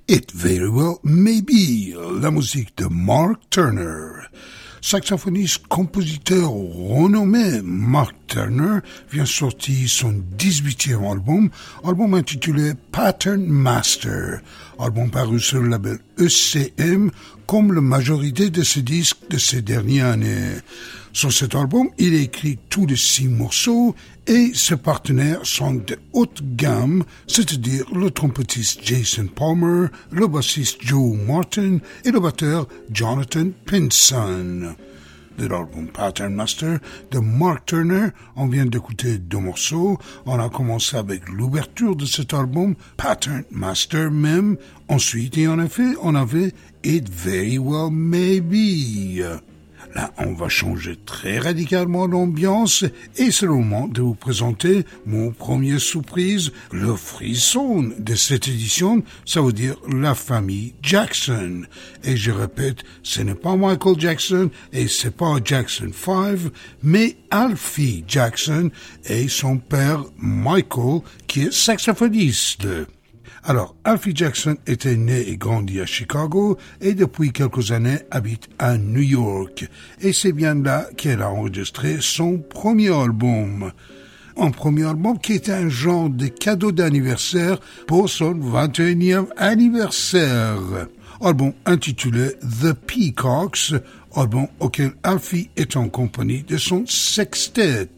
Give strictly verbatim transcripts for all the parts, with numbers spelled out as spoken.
It Very Well May Be, la musique de Mark Turner. Saxophoniste, compositeur renommé, Mark Turner vient sortir son dix-huitième album, album intitulé Pattern Master, album paru sur le label E C M, comme la majorité de ses disques de ces dernières années. Sur cet album, il a écrit tous les six morceaux et ses partenaires sont de haute gamme, c'est-à-dire le trompettiste Jason Palmer, le bassiste Joe Martin et le batteur Jonathan Pinson. De l'album Pattern Master de Mark Turner, on vient d'écouter deux morceaux. On a commencé avec l'ouverture de cet album, Pattern Master même. Ensuite, et en effet, on avait It Very Well May Be. Là, on va changer très radicalement l'ambiance et c'est le moment de vous présenter mon premier surprise, le frisson de cette édition, ça veut dire la famille Jackson. Et je répète, ce n'est pas Michael Jackson et c'est pas Jackson cinq, mais Alfie Jackson et son père Michael qui est saxophoniste. Alors, Alfie Jackson était né et grandi à Chicago et depuis quelques années habite à New York. Et c'est bien là qu'elle a enregistré son premier album. Un premier album qui était un genre de cadeau d'anniversaire pour son vingt et unième anniversaire. Album intitulé The Peacocks, album auquel Alfie est en compagnie de son sextet.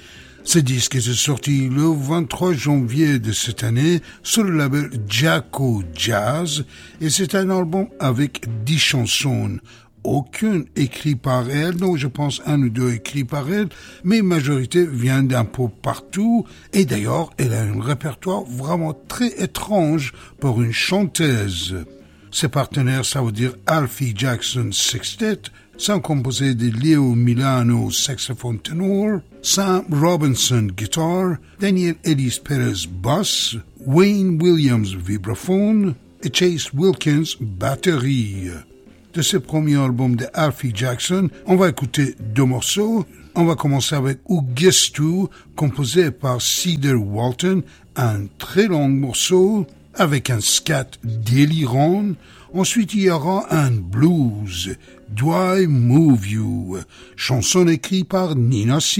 Ce disque est sorti le vingt-trois janvier de cette année sur le label Jaco Jazz et c'est un album avec dix chansons. Aucune écrite par elle, non, je pense un ou deux écrits par elle, mais majorité vient d'un peu partout et d'ailleurs elle a un répertoire vraiment très étrange pour une chanteuse. Ses partenaires, ça veut dire Alfie Jackson Sextet, sont composés de Leo Milano saxophone ténor, Sam Robinson guitare, Daniel Ellis Perez basse, Wayne Williams vibraphone et Chase Wilkins batterie. De ce premier album de Alfie Jackson, on va écouter deux morceaux. On va commencer avec Ugestu, composé par Cedar Walton, un très long morceau avec un scat délirant. Ensuite, il y aura un blues, Do I Move You, chanson écrite par Nina Simone.